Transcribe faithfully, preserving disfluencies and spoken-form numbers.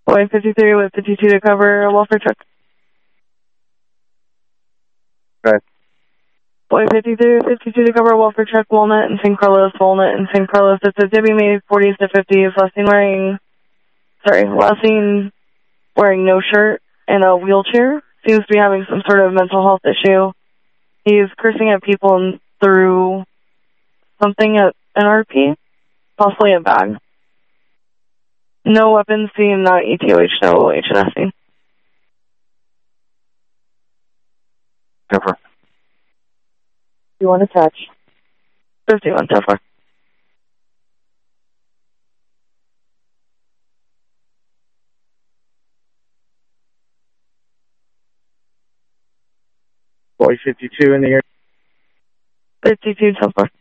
Boy fifty-three with fifty-two to cover a welfare truck. Okay. Boy fifty-three with fifty-two to cover a welfare truck, Walnut and Saint Carlos, Walnut and Saint Carlos. It's a Debbie made forties to fifties. Last seen wearing, sorry, last seen wearing no shirt and a wheelchair. Seems to be having some sort of mental health issue. He's cursing at people and threw something at an R P, possibly a bag. No weapons seen, not E T O H, no H N S seen. Cover. You want to touch? fifty-one, so far. Boy fifty-two in the air. fifty-two, so far.